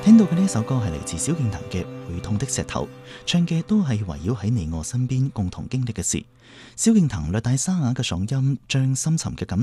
聽到嘅呢一首歌係嚟自蕭敬騰嘅《會痛的石頭》，唱嘅都係圍繞喺你我身邊共同經歷嘅事。蕭敬騰略帶沙啞嘅嗓音，將深沉嘅感